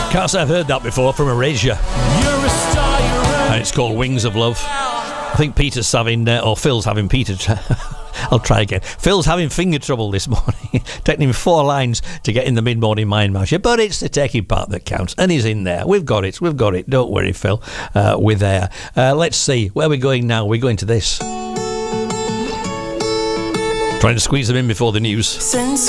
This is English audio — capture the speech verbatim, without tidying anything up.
Can't say I've heard that before from Erasure. And it's called Wings of Love. I think Peter's having, uh, or Phil's having Peter. Tra- I'll try again. Phil's having finger trouble this morning. Taking him four lines to get in the mid-morning mind mash. But it's the taking part that counts. And he's in there. We've got it. We've got it. Don't worry, Phil. Uh, we're there. Uh, let's see. Where are we going now? We're going to this. Trying to squeeze them in before the news. Since